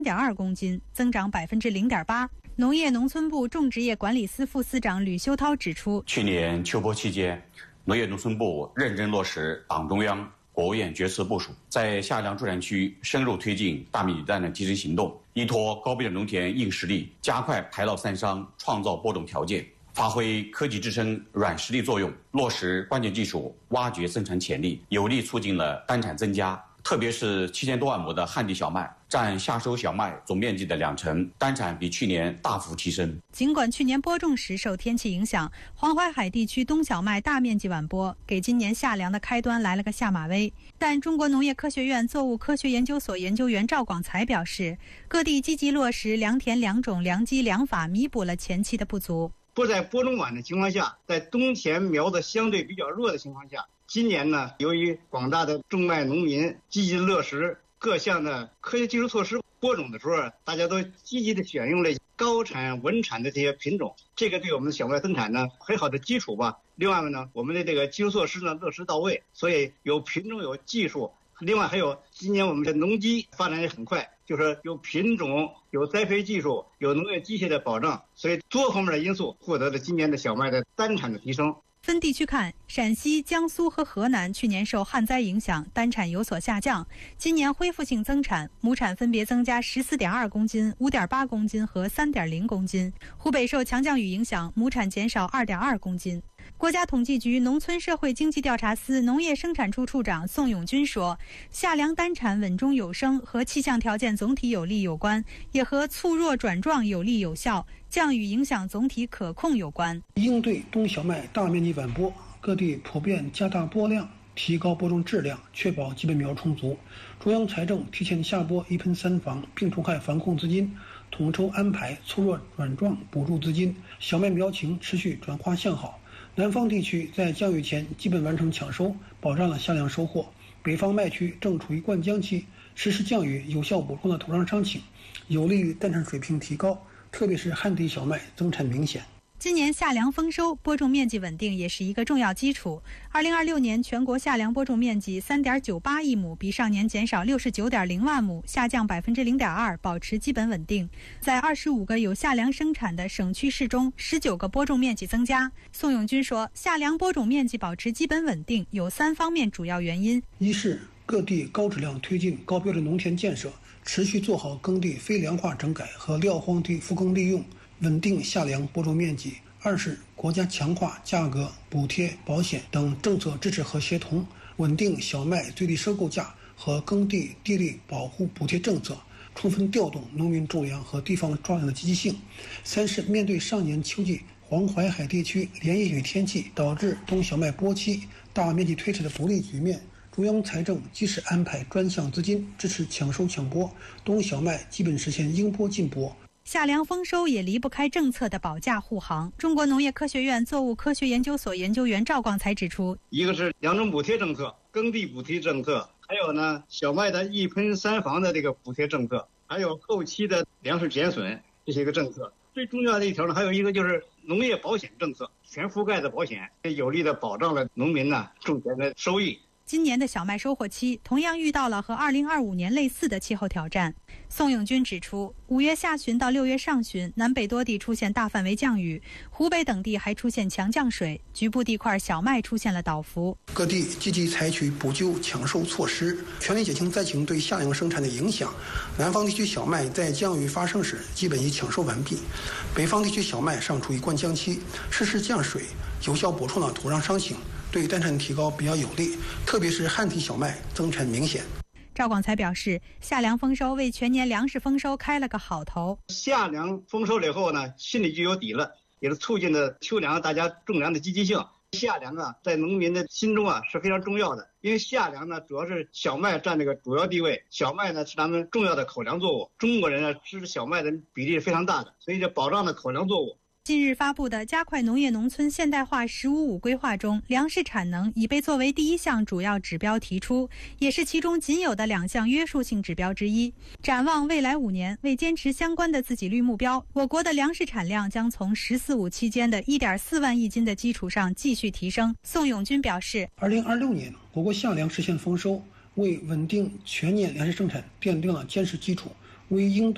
0.2公斤，增长0.8%。农业农村部种植业管理司副司长吕修涛指出， 去年秋播期间，农业农村部认真落实党中央、国务院决策部署，在夏粮助产区深入推进大面积单的集成行动，依托高标准农田硬实力，加快排涝散伤，创造播种条件，发挥科技支撑软实力作用，落实关键技术，挖掘增产潜力，有力促进了单产增加。特别是7000多万亩的旱地小麦，占夏收小麦总面积的2成，单产比去年大幅提升。 尽管去年播种时受天气影响，黄淮海地区冬小麦大面积晚播，给今年夏粮的开端来了个下马威。但中国农业科学院作物科学研究所研究员赵广才表示，各地积极落实良田良种良机良法，弥补了前期的不足。 不在播种晚的情况下，在冬田苗子相对比较弱的情况下，今年呢，由于广大的种麦农民积极落实各项的科学技术措施，播种的时候，大家都积极的选用了高产稳产的这些品种，这个对我们的小麦增产呢很好的基础吧。另外呢，我们的这个技术措施呢落实到位，所以有品种有技术。另外还有今年我们的农机发展也很快，就是有品种、有栽培技术、有农业机械的保障，所以多方面的因素获得了今年的小麦的单产的提升。 分地区看，陕西、江苏和河南去年受旱灾影响，单产有所下降，今年恢复性增产，亩产分别增加14.2公斤、5.8公斤和3.0公斤。湖北受强降雨影响，亩产减少2.2公斤。国家统计局农村社会经济调查司农业生产处处长宋永军说，夏粮单产稳中有升和气象条件总体有利有关，也和促弱转壮有力有效，降雨影响总体可控有关。 应对冬小麦大面积晚播，各地普遍加大播量，提高播种质量，确保基本苗充足。中央财政提前下拨1盆3防病虫害防控资金，统筹安排促弱转壮补助资金，小麦苗情持续转化向好。南方地区在降雨前基本完成抢收，保障了夏粮收获。北方麦区正处于灌浆期，实施降雨有效补充了土壤伤情，有利于单产水平提高，特别是旱地小麦增产明显。 今年夏粮丰收，播种面积稳定也是一个重要基础。2026年全国夏粮播种面积3.98亿亩，比上年减少69.0万亩，下降0.2%，保持基本稳定。在25个有夏粮生产的省区市中，19个播种面积增加。宋永军说，夏粮播种面积保持基本稳定有3方面主要原因： 一是各地高质量推进高标准农田建设，持续做好耕地非粮化整改和撂荒地复耕利用，稳定夏粮播种面积。二是国家强化价格、补贴、保险等政策支持和协同，稳定小麦最低收购价和耕地地力保护补贴政策，充分调动农民种粮和地方抓粮的积极性。三是面对上年秋季黄淮海地区连夜雨天气导致冬小麦播期大面积推迟的不利局面，中央财政及时安排专项资金支持抢收抢播，冬小麦基本实现应播尽播。 夏粮丰收也离不开政策的保价护航。中国农业科学院作物科学研究所研究员赵广才指出， 一个是粮种补贴政策、耕地补贴政策，还有呢小麦的1盆3防的这个补贴政策，还有后期的粮食减损这些个政策。最重要的一条呢，还有一个就是农业保险政策，全覆盖的保险，有力的保障了农民呢种田的收益。 今年的小麦收获期同样遇到了和2025年类似的气候挑战。宋永军指出，5月下旬到6月上旬，南北多地出现大范围降雨，湖北等地还出现强降水，局部地块小麦出现了倒伏。 各地积极采取补救抢收措施，全力减轻灾情对夏粮生产的影响。南方地区小麦在降雨发生时基本已抢收完毕，北方地区小麦尚处于灌浆期，实施降水，有效补充了土壤伤情，对单产提高比较有利，特别是旱地小麦增产明显。 赵广才表示，夏粮丰收为全年粮食丰收开了个好头。 夏粮丰收了以后呢，心里就有底了，也是促进了秋粮大家种粮的积极性。夏粮啊，在农民的心中啊是非常重要的，因为夏粮呢主要是小麦占这个主要地位，小麦呢是咱们重要的口粮作物，中国人呢吃小麦的比例是非常大的，所以就保障了口粮作物。 近日发布的加快农业农村现代化“15+5”规划中，粮食产能已被作为第1项主要指标提出，也是其中仅有的2项约束性指标之一。展望未来5年，为坚持相关的自给率目标，我国的粮食产量将从“十四五”期间的1.4万亿斤的基础上继续提升。宋永军表示 ，2026年我国夏粮实现丰收，为稳定全年粮食生产奠定了坚实基础，为应对